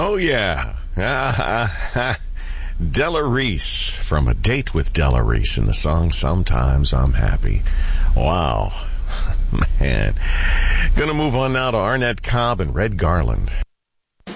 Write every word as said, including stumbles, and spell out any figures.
Oh, yeah. Della Reese from A Date with Della Reese in the song Sometimes I'm Happy. Wow. Man. Gonna move on now to Arnett Cobb and Red Garland.